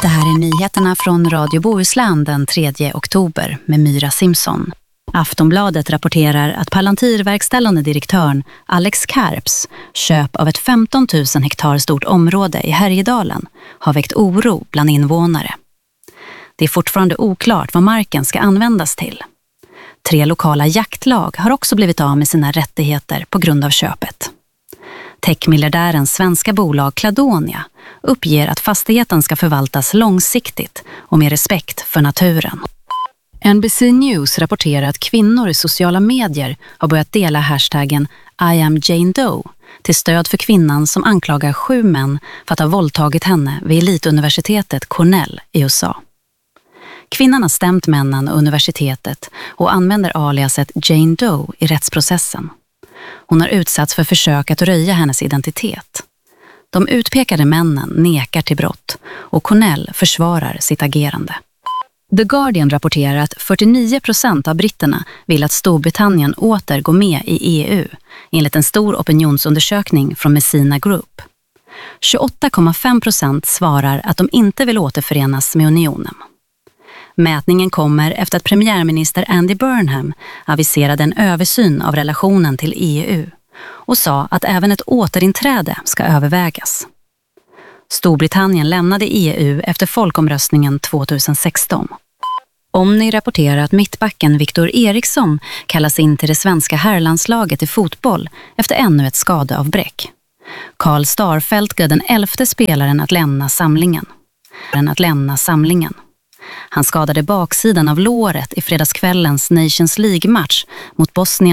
Det här är nyheterna från Radio Bohuslän den 3 oktober med Myra Simpson. Aftonbladet rapporterar att Palantir-verkställande direktören Alex Karps köp av ett 15 000 hektar stort område i Härjedalen har väckt oro bland invånare. Det är fortfarande oklart vad marken ska användas till. 3 lokala jaktlag har också blivit av med sina rättigheter på grund av köpet. Techmiljardärens svenska bolag Cladonia uppger att fastigheten ska förvaltas långsiktigt och med respekt för naturen. NBC News rapporterar att kvinnor i sociala medier har börjat dela hashtaggen I am Jane Doe till stöd för kvinnan som anklagar 7 män för att ha våldtagit henne vid elituniversitetet Cornell i USA. Kvinnan har stämt männen och universitetet och använder aliaset Jane Doe i rättsprocessen. Hon har utsatts för försök att röja hennes identitet. De utpekade männen nekar till brott och Cornell försvarar sitt agerande. The Guardian rapporterar att 49% av britterna vill att Storbritannien åter går med i EU, enligt en stor opinionsundersökning från Messina Group. 28,5% svarar att de inte vill återförenas med unionen. Mätningen kommer efter att premiärminister Andy Burnham aviserade en översyn av relationen till EU och sa att även ett återinträde ska övervägas. Storbritannien lämnade EU efter folkomröstningen 2016. Omni rapporterar att mittbacken Victor Eriksson kallas in till det svenska herrlandslaget i fotboll efter ännu ett skadeavbräck. Carl Starfelt är den 11:e spelaren att lämna samlingen. Han skadade baksidan av låret i fredagskvällens Nations League-match mot Bosnien